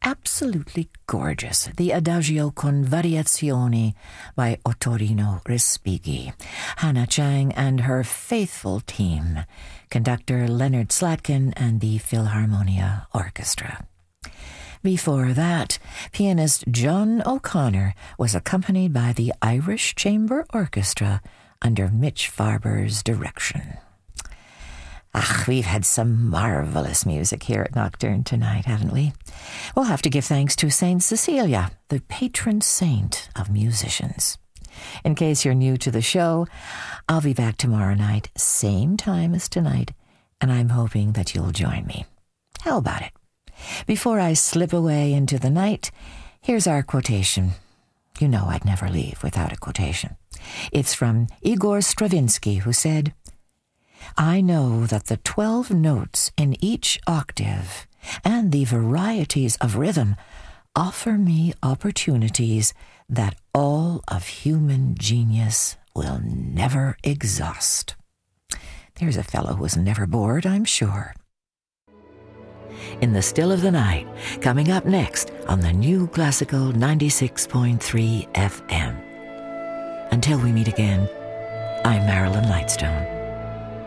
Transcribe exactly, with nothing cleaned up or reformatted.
absolutely gorgeous, the Adagio con Variazioni by Ottorino Respighi, Hannah Chang and her faithful team, conductor Leonard Slatkin and the Philharmonia Orchestra. Before that, pianist John O'Connor was accompanied by the Irish Chamber Orchestra under Mitch Farber's direction. Ah, we've had some marvelous music here at Nocturne tonight, haven't we? We'll have to give thanks to Saint Cecilia, the patron saint of musicians. In case you're new to the show, I'll be back tomorrow night, same time as tonight, and I'm hoping that you'll join me. How about it? Before I slip away into the night, here's our quotation. You know I'd never leave without a quotation. It's from Igor Stravinsky, who said, "I know that the twelve notes in each octave and the varieties of rhythm offer me opportunities that all of human genius will never exhaust." There's a fellow who was never bored, I'm sure. In the Still of the Night, coming up next on the New Classical ninety-six point three F M. Until we meet again, I'm Marilyn Lightstone.